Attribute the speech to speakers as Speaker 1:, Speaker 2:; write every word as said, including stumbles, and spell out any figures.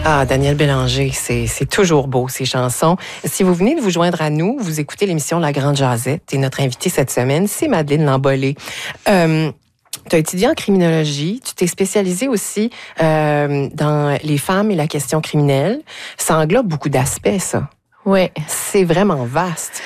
Speaker 1: Ah, Daniel Bélanger, c'est, c'est toujours beau, ces chansons. Si vous venez de vous joindre à nous, vous écoutez l'émission La Grande Jazette et notre invitée cette semaine, c'est Madeleine Lambolé. Euh, tu as étudié en criminologie, tu t'es spécialisée aussi euh, dans les femmes et la question criminelle. Ça englobe beaucoup d'aspects, ça.
Speaker 2: Oui.
Speaker 1: C'est vraiment vaste.